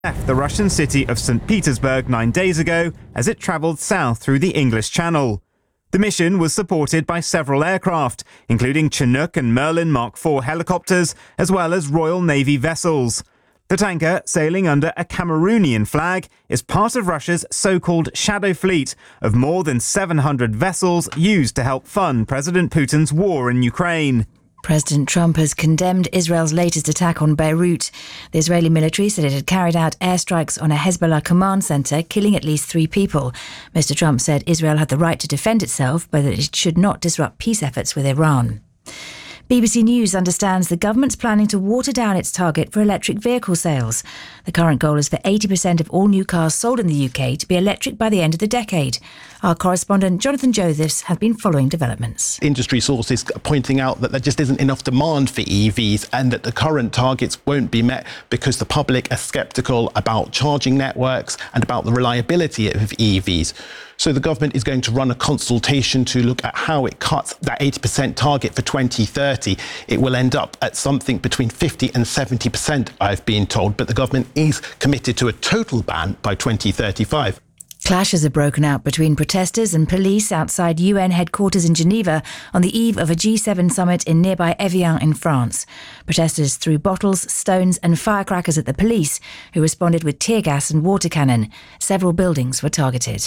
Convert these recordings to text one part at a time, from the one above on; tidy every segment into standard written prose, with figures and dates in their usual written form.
left the Russian city of St. Petersburg 9 days ago as it travelled south through the English Channel. The mission was supported by several aircraft, including Chinook and Merlin Mark IV helicopters, as well as Royal Navy vessels. The tanker, sailing under a Cameroonian flag, is part of Russia's so-called shadow fleet of more than 700 vessels used to help fund President Putin's war in Ukraine. President Trump has condemned Israel's latest attack on Beirut. The Israeli military said it had carried out airstrikes on a Hezbollah command centre, killing at least 3 people. Mr. Trump said Israel had the right to defend itself, but that it should not disrupt peace efforts with Iran. BBC News understands the government's planning to water down its target for electric vehicle sales. The current goal is for 80% of all new cars sold in the UK to be electric by the end of the decade. Our correspondent Jonathan Josephs has been following developments. Industry sources are pointing out that there just isn't enough demand for EVs and that the current targets won't be met because the public are sceptical about charging networks and about the reliability of EVs. So the government is going to run a consultation to look at how it cuts that 80% target for 2030. It will end up at something between 50 and 70%, I've been told, but the government is committed to a total ban by 2035. Clashes have broken out between protesters and police outside UN headquarters in Geneva on the eve of a G7 summit in nearby Evian in France. Protesters threw bottles, stones and firecrackers at the police, who responded with tear gas and water cannon. Several buildings were targeted.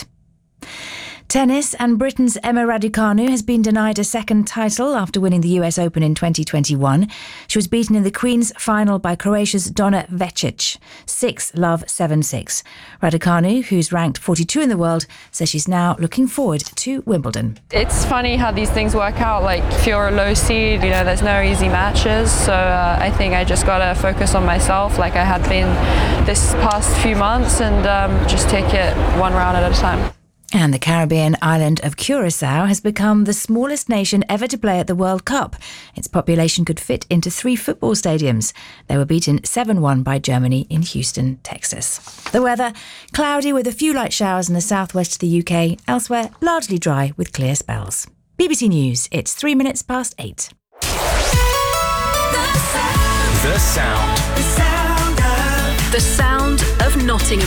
Tennis, and Britain's Emma Raducanu has been denied a second title after winning the US Open in 2021. She was beaten in the Queen's final by Croatia's Donna Vekic, 6-love, 7-6. Raducanu, who's ranked 42 in the world, says she's now looking forward to Wimbledon. It's funny how these things work out. Like, if you're a low seed, there's no easy matches. So I think I just got to focus on myself like I had been this past few months and just take it one round at a time. And the Caribbean island of Curaçao has become the smallest nation ever to play at the World Cup. Its population could fit into 3 football stadiums. They were beaten 7-1 by Germany in Houston, Texas. The weather, cloudy with a few light showers in the southwest of the UK. Elsewhere, largely dry with clear spells. BBC News, it's 3 minutes past 8. The sound of Nottingham.